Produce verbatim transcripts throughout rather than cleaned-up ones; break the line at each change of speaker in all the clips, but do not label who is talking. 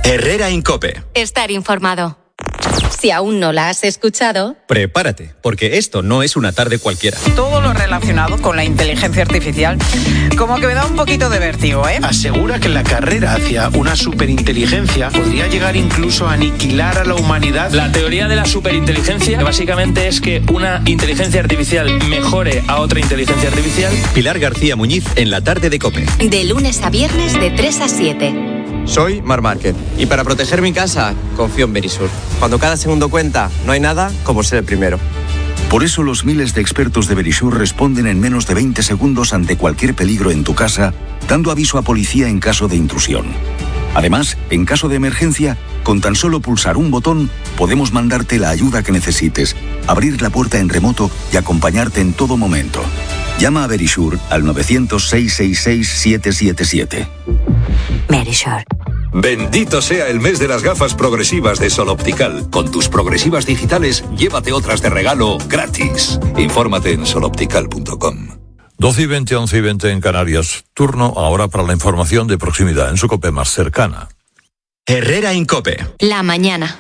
Herrera Incope.
Estar informado. Si aún no la has escuchado,
prepárate, porque esto no es una tarde cualquiera.
Todo lo relacionado con la inteligencia artificial, como que me da un poquito de vértigo, ¿eh?
Asegura que la carrera hacia una superinteligencia podría llegar incluso a aniquilar a la humanidad.
La teoría de la superinteligencia básicamente es que una inteligencia artificial mejore a otra inteligencia artificial.
Pilar García Muñiz en la tarde de COPE.
De lunes a viernes de tres a siete.
Soy Mar Márquez y para proteger mi casa confío en Verisur. Cuando cada segundo cuenta, no hay nada como ser el primero.
Por eso los miles de expertos de Verisur responden en menos de veinte segundos ante cualquier peligro en tu casa, dando aviso a policía en caso de intrusión. Además, en caso de emergencia, con tan solo pulsar un botón, podemos mandarte la ayuda que necesites, abrir la puerta en remoto y acompañarte en todo momento. Llama a Verisur al nueve cero cero, seis seis seis, siete siete siete.
Verisur.
Bendito sea el mes de las gafas progresivas de Sol Optical. Con tus progresivas digitales, llévate otras de regalo gratis. Infórmate en sol optical punto com.
doce y veinte, once y veinte en Canarias. Turno ahora para la información de proximidad en su COPE más cercana.
Herrera Incope.
La mañana.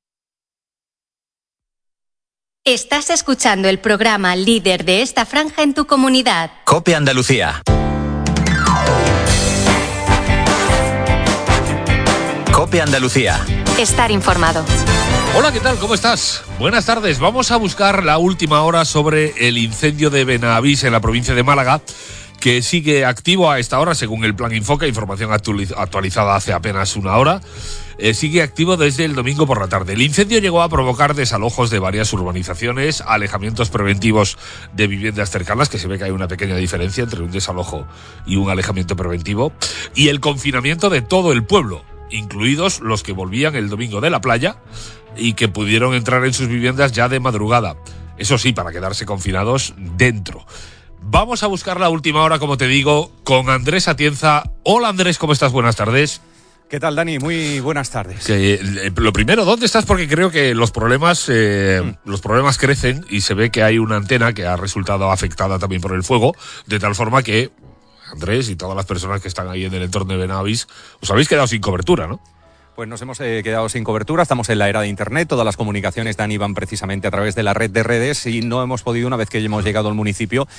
Estás escuchando el programa líder de esta franja en tu comunidad.
COPE Andalucía. COPE Andalucía.
Estar informado.
Hola, ¿qué tal? ¿Cómo estás? Buenas tardes. Vamos a buscar la última hora sobre el incendio de Benavís en la provincia de Málaga, que sigue activo a esta hora, según el Plan Infoca, información actualiz- actualizada hace apenas una hora. Eh, sigue activo desde el domingo por la tarde. El incendio llegó a provocar desalojos de varias urbanizaciones, alejamientos preventivos de viviendas cercanas, que se ve que hay una pequeña diferencia entre un desalojo y un alejamiento preventivo, y el confinamiento de todo el pueblo, incluidos los que volvían el domingo de la playa y que pudieron entrar en sus viviendas ya de madrugada. Eso sí, para quedarse confinados dentro. Vamos a buscar la última hora, como te digo, con Andrés Atienza. Hola Andrés, ¿cómo estás? Buenas tardes.
¿Qué tal, Dani? Muy buenas tardes.
Que, eh, lo primero, ¿dónde estás? Porque creo que los problemas eh, mm. los problemas crecen y se ve que hay una antena que ha resultado afectada también por el fuego, de tal forma que Andrés y todas las personas que están ahí en el entorno de Benavís os habéis quedado sin cobertura, ¿no?
Pues nos hemos eh, quedado sin cobertura, estamos en la era de Internet, todas las comunicaciones, Dani, van precisamente a través de la red de redes y no hemos podido, una vez que hemos llegado al municipio,